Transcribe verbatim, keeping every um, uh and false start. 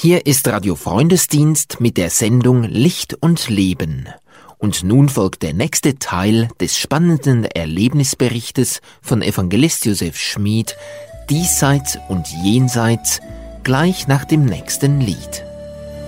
Hier ist Radio Freundesdienst mit der Sendung Licht und Leben. Und nun folgt der nächste Teil des spannenden Erlebnisberichtes von Evangelist Josef Schmid, Diesseits und Jenseits, gleich nach dem nächsten Lied.